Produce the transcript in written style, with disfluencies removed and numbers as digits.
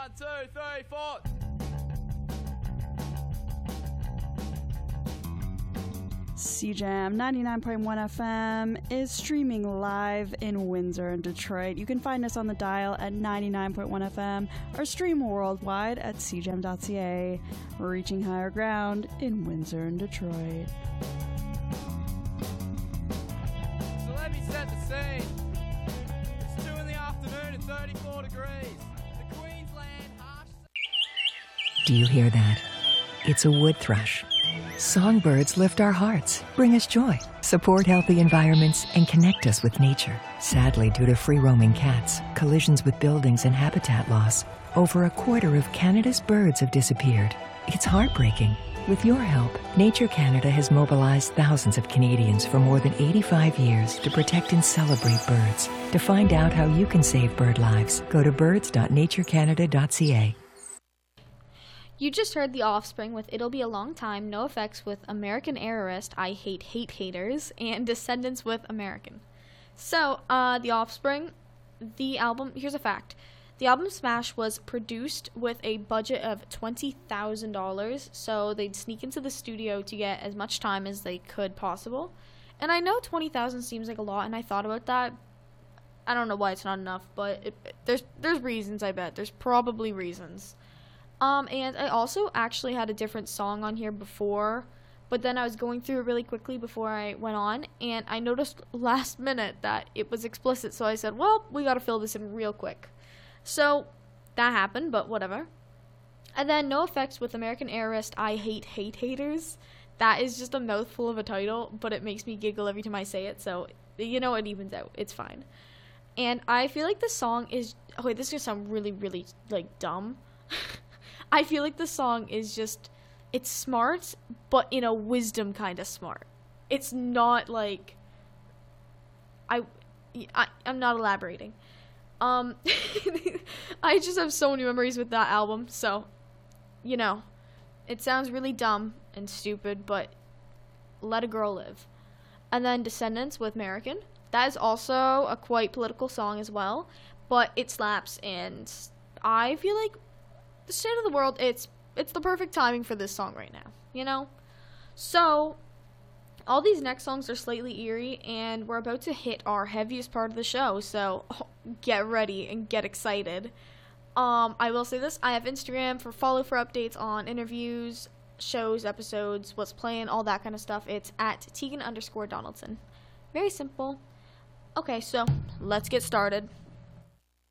1, 2, 3, 4. CJAM 99.1 FM is streaming live in Windsor and Detroit. You can find us on the dial at 99.1 FM or stream worldwide at cjam.ca. Reaching higher ground in Windsor and Detroit. So let me set the scene. It's 2 in the afternoon and 34 degrees. The Queensland harsh... Do you hear that? It's a wood thrush. Songbirds lift our hearts, bring us joy, support healthy environments, and connect us with nature. Sadly, due to free-roaming cats, collisions with buildings, and habitat loss, over a quarter of Canada's birds have disappeared. It's heartbreaking. With your help, Nature Canada has mobilized thousands of Canadians for more than 85 years to protect and celebrate birds. To find out how you can save bird lives, go to birds.naturecanada.ca. You just heard The Offspring with It'll Be a Long Time, NoFX with American Errorist, I Hate Haters, and Descendants with American. So, The Offspring, the album, here's a fact. The album Smash was produced with a budget of $20,000, so they'd sneak into the studio to get as much time as they could possible. And I know $20,000 seems like a lot, and I thought about that. I don't know why it's not enough, but there's reasons, I bet. There's probably reasons. And I also actually had a different song on here before, but then I was going through it really quickly before I went on, and I noticed last minute that it was explicit, so I said, well, we gotta fill this in real quick. So, that happened, but whatever. And then NoFX with American Errorist, I Hate Haters. That is just a mouthful of a title, but it makes me giggle every time I say it, so, you know, it evens out. It's fine. And I feel like the song is... Okay, this is gonna sound really, really, like, dumb. I feel like the song is just, it's smart, but in a wisdom kind of smart. It's not like, I'm not elaborating. I just have so many memories with that album, so, you know, it sounds really dumb and stupid, but let a girl live. And then Descendants with American. That is also a quite political song as well, but it slaps, and I feel like the state of the world, it's the perfect timing for this song right now, you know? So, all these next songs are slightly eerie, and we're about to hit our heaviest part of the show, so get ready and get excited. I will say this, I have Instagram for updates on interviews, shows, episodes, what's playing, all that kind of stuff. It's at Tegan_Donaldson. Very simple. Okay, so let's get started.